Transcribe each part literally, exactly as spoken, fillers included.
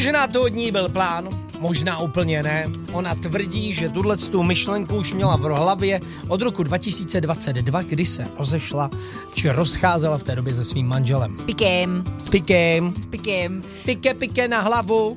Možná to od ní byl plán, možná úplně ne. Ona tvrdí, že tuhletu myšlenku už měla v hlavě od roku dva tisíce dvacet dva, kdy se rozešla, či rozcházela v té době se svým manželem. S Pikem. S Pikem. S Pikem. Pike, pike na hlavu.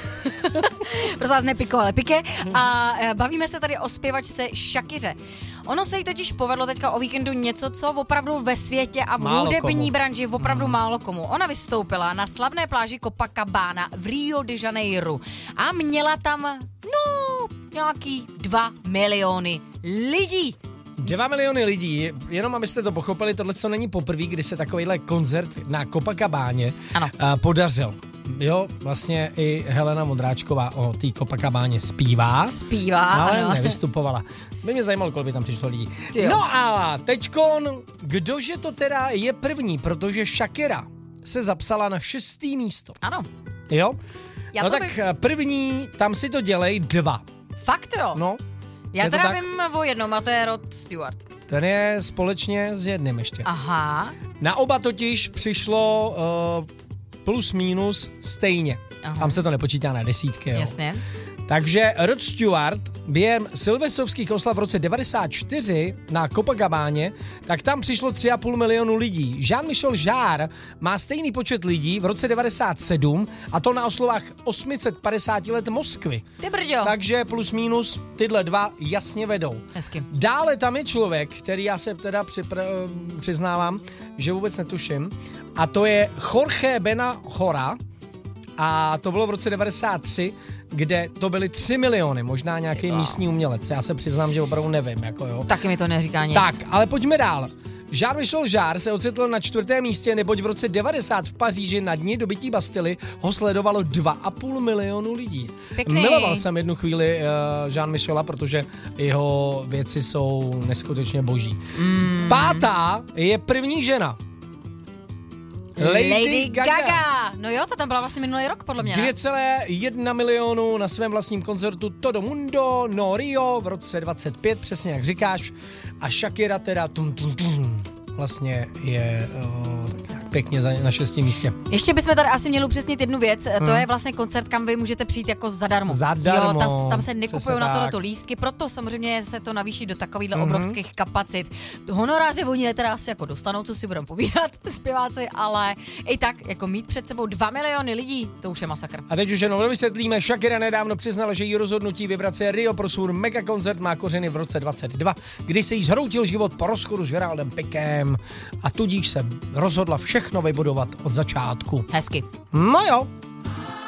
Prosím vás, ne Piko, ale Pike. A bavíme se tady o zpěvačce Shakiře. Ono se jí totiž povedlo teďka o víkendu něco, co opravdu ve světě a v málo hudební komu. branži opravdu mm. málo komu. Ona vystoupila na slavné pláži Copacabana v Rio de Janeiro a měla tam, no, nějaký dva miliony lidí. Dva miliony lidí, jenom abyste to pochopili, tohle co není poprvé, kdy se takovýhle koncert na Copacabáně ano. podařil. Jo, vlastně i Helena Vondráčková o té Copacabáně zpívá. Zpívá, ale ano. nevystupovala. By mě zajímalo, kolik by tam přišlo lidí. No a teďkon, kdože to teda je první, protože Shakira se zapsala na šestý místo. Ano. Jo? Já no to tak bych... první, tam si to dělej dva. Fakt jo? No. Já teda vím o jednom, a to je Rod Stewart. Ten je společně s jedním ještě. Aha. Na oba totiž přišlo uh, plus minus stejně. Aha. Tam se to nepočítá na desítky. Jo. Jasně. Takže Rod Stewart během silvestrovských oslav v roce devadesát čtyři na Copacabáně, tak tam přišlo tři a půl milionu lidí. Jean-Michel Jarre má stejný počet lidí v roce devadesát sedm a to na oslavách osm set padesát let Moskvy. Ty brďo. Takže plus minus tyhle dva jasně vedou. Hezky. Dále tam je člověk, který já se teda připr- přiznávám, že vůbec netuším, a to je Jorge Benahora a to bylo v roce devadesát tři, kde to byly tři miliony, možná nějaký Ciba. místní umělec. Já se přiznám, že opravdu nevím. Jako jo. Taky mi to neříká nic. Tak, ale pojďme dál. Jean-Michel Jarre se ocitl na čtvrtém místě, neboť v roce devadesát v Paříži na dni dobytí Bastily ho sledovalo dva a půl milionu lidí. Pěkný. Miloval jsem jednu chvíli uh, Jean-Michela, protože jeho věci jsou neskutečně boží. Mm. Pátá je první žena. Lady, Lady Gaga. Gaga. No jo, ta tam byla vlastně minulý rok, podle mě. dvě celá jedna milionu na svém vlastním koncertu Todo Mundo no Rio v roce dvacet pět, přesně jak říkáš. A Shakira teda tum, tum, tum, vlastně je uh, tak nějak pěkně na šestém místě. Ještě bychom tady asi měli upřesnit jednu věc. Hmm. To je vlastně koncert, kam vy můžete přijít jako zadarmo. Zadarmo. Jo, tam, tam se nekupují na tohleto lístky, proto samozřejmě se to navýší do takovýchhle hmm. obrovských kapacit. Honoráře oni je teda asi jako dostanou, co si budeme povídat, zpěváci, ale i tak, jako mít před sebou dva miliony lidí, to už je masakr. A teď už jenom vysvětlíme, Shakira nedávno přiznala, že jí rozhodnutí vybrat si Rio pro svůj megakoncert má kořeny v roce dvacet dva, kdy se jí zhroutil život po rozchodu s Geraldem Pikem a tudíž se rozhodla všechno vybudovat od začátku. Hezky. No jo.